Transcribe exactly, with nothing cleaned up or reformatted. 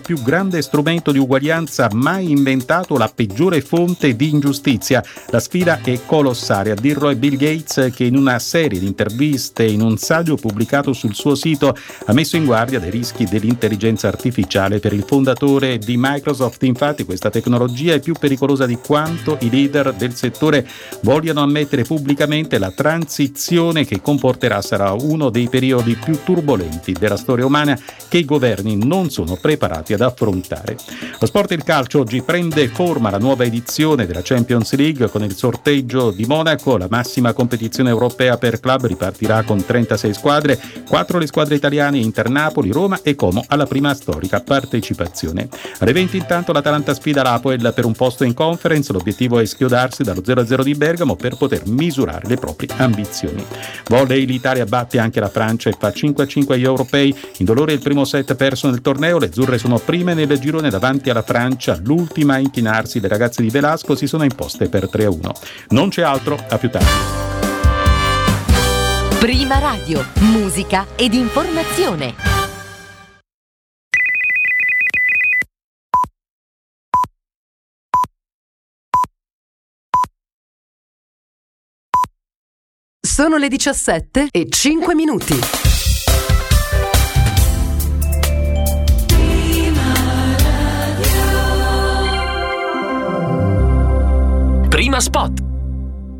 più grande strumento di uguaglianza mai inventato, la peggiore fonte di ingiustizia. La sfida è colossale, a dirlo è Bill Gates, che in una serie di interviste, in un saggio pubblicato sul suo sito, ha messo in guardia dei rischi dell'intelligenza artificiale. Per il fondatore di Microsoft, infatti, questa tecnologia è più pericolosa di quanto i leader del settore vogliano ammettere pubblicamente. La transizione che comporterà sarà uno dei periodi più turbolenti della storia umana, che i governi non sono preparati ad affrontare. Lo sport e il calcio. Oggi prende forma la nuova edizione della Champions League con il sorteggio di Monaco. La massima competizione europea per club ripartirà con trentasei squadre, quattro le squadre italiane: Inter, Napoli, Roma e Como alla prima storica partecipazione. Alle venti intanto l'Atalanta sfida l'Apoel per un posto in Conference. L'obiettivo è schiodarsi dallo zero a zero di Bergamo per poter misurare le proprie ambizioni. Volley, l'Italia batte anche la Francia e fa cinque a cinque agli europei. Indolore il primo set perso nel torneo, le azzurre sono prime nel girone davanti alla Francia, l'ultima a inchinarsi. Le ragazze di Velasco si sono imposte per tre a uno. Non c'è altro, a più tardi. Prima Radio, musica ed informazione. Sono le diciassette e cinque minuti. Prima Spot.